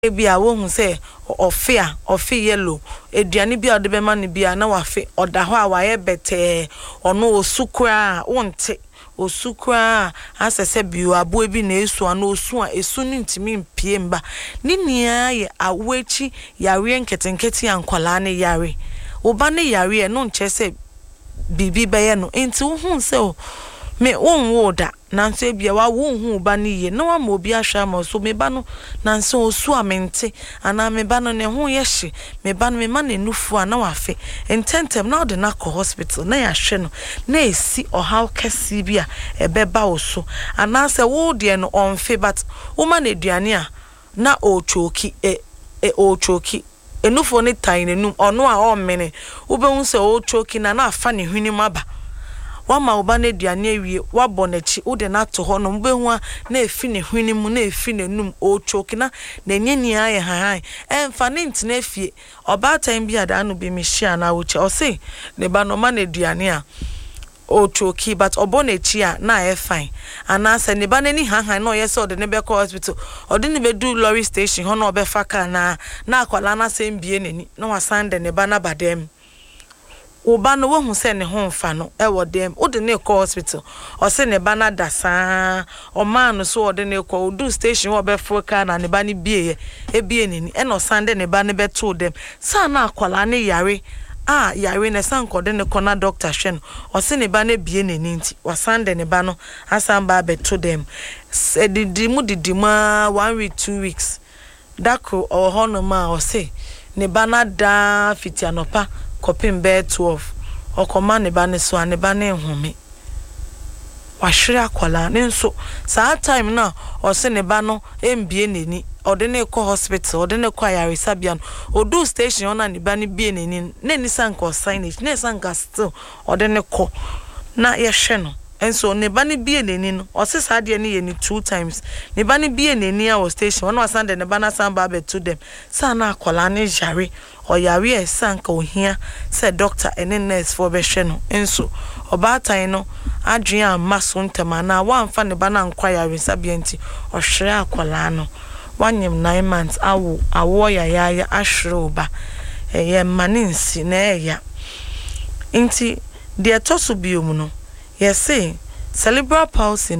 bia wo hu se ofe yellow eduane bia ode be ma ne bia na wafe oda ho a waye bete ono osukura wonte osukura asese bio abo bi na esu ana osu a esu ni ntimi mpie mba ni nia ye awechi yare nketenkete ankwala ne yare oba ne yare no nche se bibi beye no enti wo hu se o me wonwo da nanso ebia wa wonhu ba ne ye na wa ma obi ahwa ma so me ba no nanso osu amente ana me ba no ne ho ye hye me ba no me ma ne nufu ana wafe intentem na ode na ko hospital na ya hwe no na esi ohaw kesi bia ebeba wo so ana se wo de no onfe but wo ma na eduane a na ochoki ochoki enufo ne tan nenum ono a o mene wo be hu se ochoki na afa ne hwini maba wama oba na eduane awie wabọ n'achi wo de na to ho no mbehu a na efi ne hwini mu na efi nenum o choki na nyeni aye han emfa ne ntena afie oba tan bi ada no bi mi hia na wo che o se ne ba no ma na eduane a o choki but obo n'achi a na e fine ana se ne ba n'ani han na o yese o de ne be call hospital o de ne be do lorry station ho na o be fa ka na akwala na se mbie nani na wasan de ne ba na badem oba no wo hu se ne ho mfa no e wo dem wo de ne call hospital o se ne ba na dasa o man no so wo de ne call do station wo be fo ka na ne ba ne bie nini e no sande ne ba ne be to dem sa na akwala ne yare yare ne san ko de ne kona doctor hwe no o se ne ba ne bie nini nti wa sande ne ba no asan ba be to dem se didi mu 1 week 2 weeks dako o hono ma o se ne ba na da fitianopa kopim be 12 okoma ne ba ne so ane ba ne home wahwere akwala ne nso saa time na o se ne ba no embie neni ode ne ko hospital ode ne ko ayare sabia no odu station ona ne ba ne bie neni ne ni sanko signage ne sanka still ode ne ko na ye hwe no enso ne ba ne bie neni no o se saa de ne ye ni 2 times ne ba ne bie neni a o station ona sande ne ba na san ba be to them sa na akwala ne jare o yare sanka ohia se doctor ene nurse for be hwe no enso obatan no adwen amaso ntama na wamfa ne ba na nkwayare sabienti o hwere akwala no wanyem 9 months awo ya ahwere oba eye maninsi na eya inti de toso biom no yesi cerebral palsy